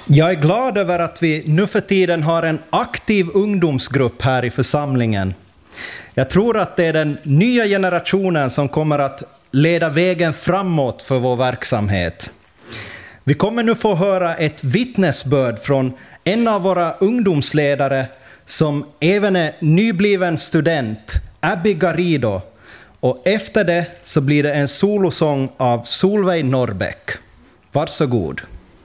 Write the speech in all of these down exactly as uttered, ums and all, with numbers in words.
Jag är glad över att vi nu för tiden har en aktiv ungdomsgrupp här i församlingen. Jag tror att det är den nya generationen som kommer att leda vägen framåt för vår verksamhet. Vi kommer nu få höra ett vittnesbörd från en av våra ungdomsledare som även är nybliven student, Abby Garrido. Och efter det så blir det en solosång av Solveig Norrbäck. Varsågod.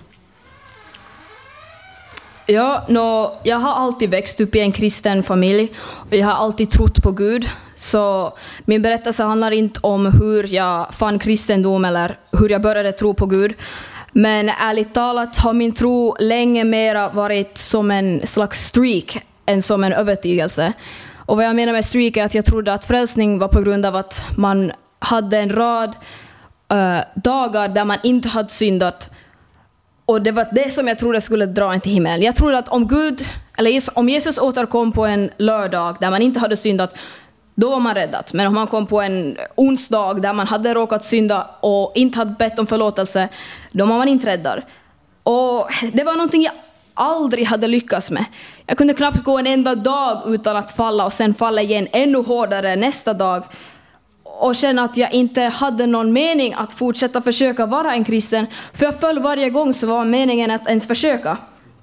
Ja, no, jag har alltid växt upp i en kristen familj och jag har alltid trott på Gud. Så min berättelse handlar inte om hur jag fann kristendom eller hur jag började tro på Gud. Men ärligt talat har min tro länge mera varit som en slags streak än som en övertygelse. Och vad jag menar med streak är att jag trodde att frälsning var på grund av att man hade en rad uh, dagar där man inte hade syndat. Och det var det som jag trodde skulle dra en till himmelen. Jag trodde att om Gud, eller om Jesus återkom på en lördag där man inte hade syndat, då var man räddat. Men om han kom på en onsdag där man hade råkat synda och inte hade bett om förlåtelse, då var man inte räddad. Och det var någonting jag aldrig hade lyckats med. Jag kunde knappt gå en enda dag utan att falla och sen falla igen ännu hårdare nästa dag. Och känna att jag inte hade någon mening att fortsätta försöka vara en kristen. För jag föll varje gång så var meningen att ens försöka.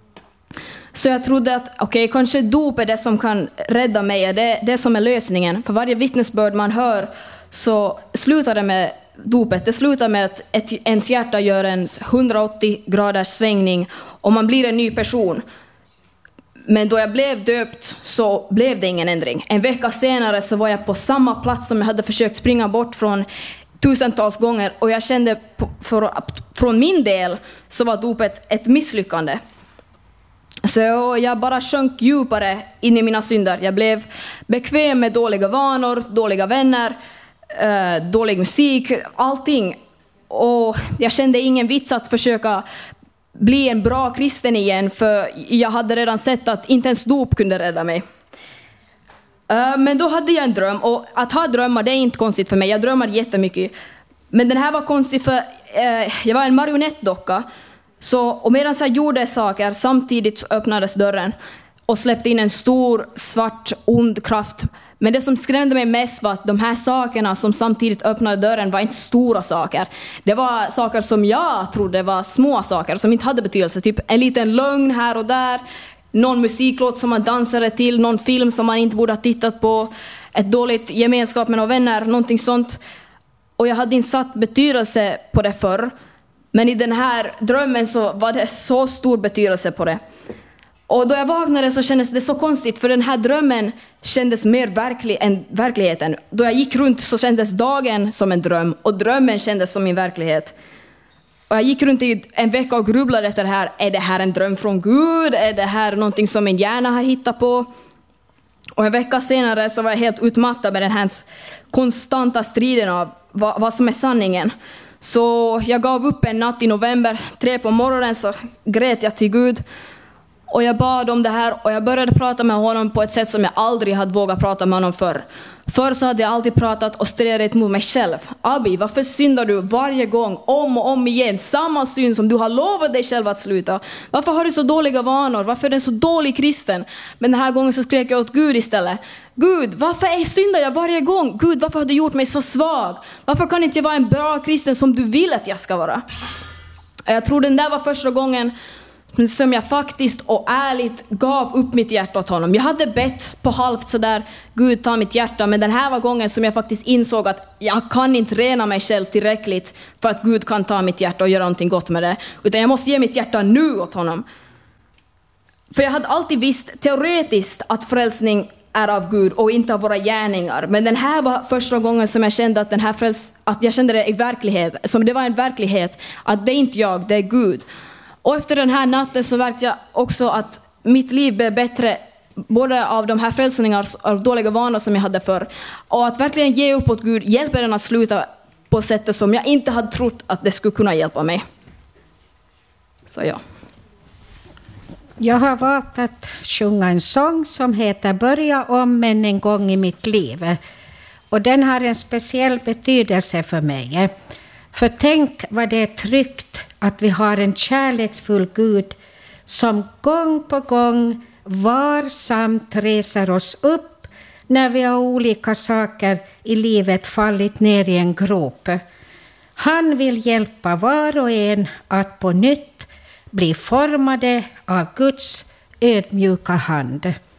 Så jag trodde att okej, okay, kanske dop är det som kan rädda mig. Det är det som är lösningen. För varje vittnesbörd man hör så slutar det med dopet. Det slutar med att ett, ens hjärta gör en hundraåttio graders svängning och man blir en ny person. Men då jag blev döpt så blev det ingen ändring. En vecka senare så var jag på samma plats som jag hade försökt springa bort från tusentals gånger. Och jag kände på, för, från min del så var dopet ett misslyckande. Så jag bara sjönk djupare in i mina synder. Jag blev bekväm med dåliga vanor, dåliga vänner, eh, dålig musik, allting. Och jag kände ingen vits att försöka bli en bra kristen igen, för jag hade redan sett att inte ens dop kunde rädda mig. Uh, men då hade jag en dröm, och att ha drömmar, det är inte konstigt för mig. Jag drömmer jättemycket. Men den här var konstig för uh, jag var en marionettdocka. Så, och medan jag gjorde saker, samtidigt öppnades dörren och släppte in en stor, svart, ond kraft. Men det som skrämde mig mest var att de här sakerna som samtidigt öppnade dörren var inte stora saker. Det var saker som jag trodde var små saker som inte hade betydelse. Typ en liten lögn här och där, någon musiklåt som man dansade till, någon film som man inte borde ha tittat på, ett dåligt gemenskap med några vänner, någonting sånt. Och jag hade inte satt betydelse på det förr. Men i den här drömmen så var det så stor betydelse på det. Och då jag vaknade så kändes det så konstigt, för den här drömmen kändes mer verklig än verkligheten. Då jag gick runt så kändes dagen som en dröm och drömmen kändes som min verklighet. Och jag gick runt i en vecka och grubblade efter det här. Är det här en dröm från Gud? Är det här någonting som min hjärna har hittat på? Och en vecka senare så var jag helt utmattad med den här konstanta striden av vad, vad som är sanningen. Så jag gav upp en natt i november, tre på morgonen så grät jag till Gud. Och jag bad om det här och jag började prata med honom på ett sätt som jag aldrig hade vågat prata med honom förr. Förr så hade jag alltid pratat och strävat mot mig själv. Abby, varför syndar du varje gång, om och om igen, samma synd som du har lovat dig själv att sluta? Varför har du så dåliga vanor? Varför är du så dålig kristen? Men den här gången så skrek jag åt Gud istället. Gud, varför är syndar jag varje gång? Gud, varför har du gjort mig så svag? Varför kan inte jag vara en bra kristen som du vill att jag ska vara? Jag tror den där var första gången som jag faktiskt och ärligt gav upp mitt hjärta åt honom. Jag hade bett på halvt sådär, Gud ta mitt hjärta, men den här var gången som jag faktiskt insåg att jag kan inte rena mig själv tillräckligt för att Gud kan ta mitt hjärta och göra någonting gott med det, utan jag måste ge mitt hjärta nu åt honom. För jag hade alltid visst teoretiskt att frälsning är av Gud och inte av våra gärningar, men den här var första gången som jag kände att den här fräls, att jag kände det i verklighet, som det var en verklighet, att det är inte jag, det är Gud. Och efter den här natten så märkte jag också att mitt liv blev bättre, både av de här frälsningar av dåliga vanor som jag hade förr, och att verkligen ge upp åt Gud hjälper den att sluta på sättet som jag inte hade trott att det skulle kunna hjälpa mig. Så ja. Jag har valt att sjunga en sång som heter Börja om men en gång i mitt liv. Och den har en speciell betydelse för mig. För tänk vad det är tryggt att vi har en kärleksfull Gud som gång på gång varsamt reser oss upp när vi har olika saker i livet fallit ner i en grop. Han vill hjälpa var och en att på nytt bli formade av Guds ödmjuka hand.